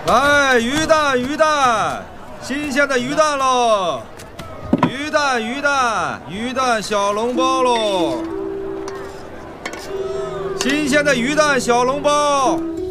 来，鱼蛋，鱼蛋，新鲜的鱼蛋喽！鱼蛋，鱼蛋，鱼蛋小笼包喽！新鲜的鱼蛋小笼包。